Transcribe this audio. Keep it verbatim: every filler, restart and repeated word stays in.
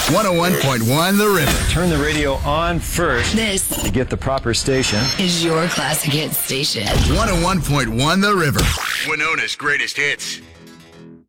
one oh one point one The River. Turn the radio on first. This To get the proper station. is your classic hit station. one oh one point one The River. Winona's greatest hits.